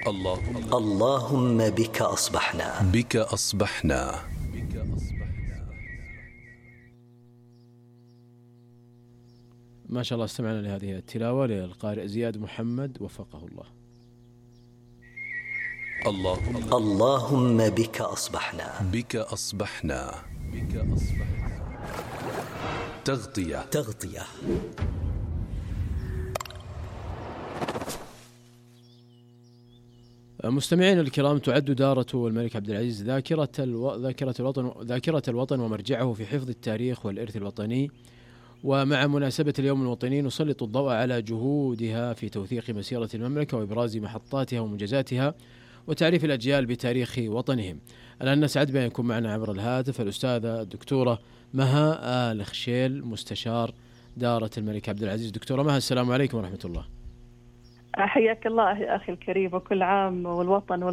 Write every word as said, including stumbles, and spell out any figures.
اللهم اللهم بك أصبحنا بك أصبحنا ما شاء الله استمعنا لهذه التلاوة للقارئ زياد محمد وفقه الله. اللهم اللهم بك أصبحنا بك أصبحنا بك أصبحنا تغطية تغطية. مستمعين الكرام، تعد دارة الملك عبد العزيز ذاكرة الو... ذاكرة الوطن ذاكرة الوطن ومرجعه في حفظ التاريخ والإرث الوطني. ومع مناسبة اليوم الوطني نسلط الضوء على جهودها في توثيق مسيرة المملكة وإبراز محطاتها ومنجزاتها وتعريف الأجيال بتاريخ وطنهم. الآن نسعد بأن يكون معنا عبر الهاتف الأستاذة الدكتورة مها آل خشيل، مستشار دارة الملك عبد العزيز. دكتورة مها، السلام عليكم ورحمة الله. حياك الله أخي الكريم، وكل عام والوطن